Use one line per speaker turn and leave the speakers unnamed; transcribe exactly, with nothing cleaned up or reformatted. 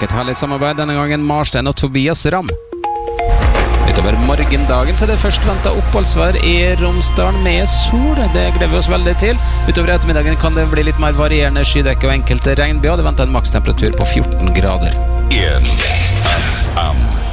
nok et herlig samarbeid, denne gangen Marstein og Tobias Ram. Utover morgendagen så er det først ventet oppholdsvær i Romsdalen med sol. Det gleder vi oss veldig til. Utover ettermiddagen kan det bli litt mer varierende skydekke og enkelte regnbyger. Det venter en makstemperatur på fjorten grader.
en F M